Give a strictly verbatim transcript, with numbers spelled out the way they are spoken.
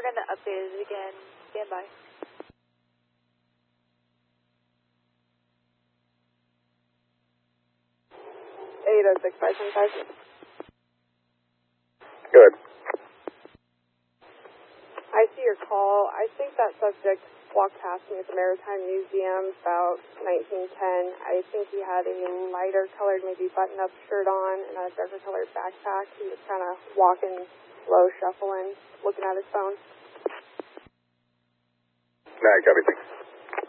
we're going to update it again. Stand by. eight oh six five seven five. Good. I see your call. I think that subject walked past me at the Maritime Museum about nineteen ten. I think he had a lighter colored, maybe button-up shirt on and a darker colored backpack. He was kind of walking slow, shuffling, looking at his phone. Mag, everything.